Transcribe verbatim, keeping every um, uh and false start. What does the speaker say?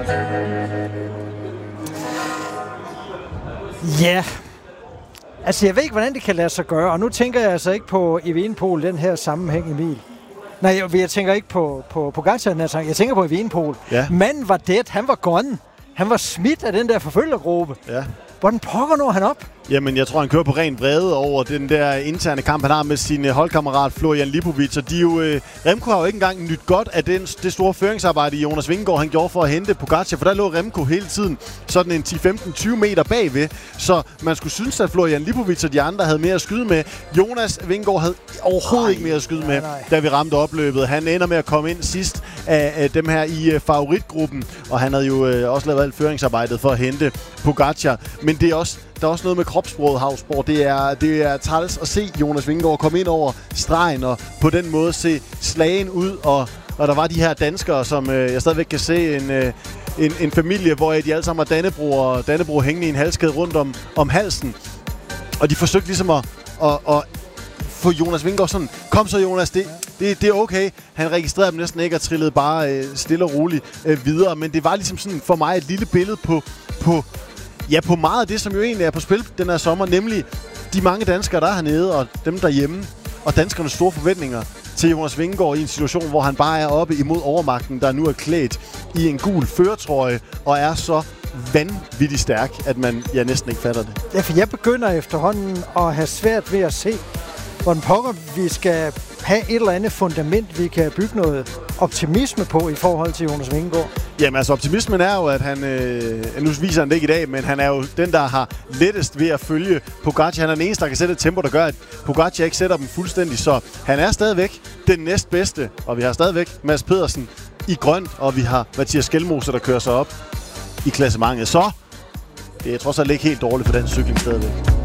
Ja, altså jeg ved ikke, hvordan det kan lade sig gøre, og nu tænker jeg altså ikke på Evenepoel, den her sammenhæng, Emil. Nej, jeg, jeg tænker ikke på, på Pogačar, jeg tænker på Evenepoel. Ja. Manden var dead, han var gone. Han var smidt af den der forfølgergruppe. Ja. Hvordan pokker når han op? Jamen, jeg tror, han kører på ren vrede over den der interne kamp, han har med sin holdkammerat Florian Lipovic. Og de jo, øh, Remco har jo ikke engang nyt godt af den, det store føringsarbejde, Jonas Vingegaard han gjorde for at hente Pogačar, for der lå Remco hele tiden sådan en ti femten tyve meter bagved. Så man skulle synes, at Florian Lipovic og de andre havde mere at skyde med. Jonas Vingegaard havde overhovedet Ej, ikke mere at skyde med, nej. da vi ramte opløbet. Han ender med at komme ind sidst af, af dem her i uh, favoritgruppen, og han havde jo øh, også lavet alt føringsarbejdet for at hente Pogačar. Men det er også Der er også noget med kropssproget, Havsborg. Det er, det er træls at se Jonas Vingegaard komme ind over stregen og på den måde se slagen ud. Og, og der var de her danskere, som øh, jeg stadigvæk kan se en, øh, en, en familie, hvor de alle sammen har Dannebrog og Dannebrog hængende i en halskæde rundt om, om halsen. Og de forsøgte ligesom at, at, at få Jonas Vingegaard sådan, kom så Jonas, det, det, det er okay. Han registrerede dem næsten ikke og trillede bare øh, stille og roligt øh, videre. Men det var ligesom sådan for mig et lille billede på... på Ja, på meget af det, som jo egentlig er på spil den her sommer, nemlig de mange danskere, der er hernede, og dem derhjemme, og danskernes store forventninger til Jonas Vingegaard i en situation, hvor han bare er oppe imod overmagten, der nu er klædt i en gul førertrøje, og er så vanvittigt stærk, at man ja, næsten ikke fatter det. Ja, for jeg begynder efterhånden at have svært ved at se, hvordan pokker vi skal have et eller andet fundament, vi kan bygge noget optimisme på i forhold til Jonas Vingegaard. Jamen altså, optimismen er jo, at han, øh, nu viser han det ikke i dag, men han er jo den, der har lettest ved at følge Pogačar. Han er den eneste, der kan sætte et tempo, der gør, at Pogačar ikke sætter dem fuldstændig. Så han er stadigvæk den næstbedste, og vi har stadigvæk Mads Pedersen i grønt, og vi har Mathias Skelmose, der kører sig op i klassementet. Så det er trods alt ikke helt dårligt for den cykling stadigvæk.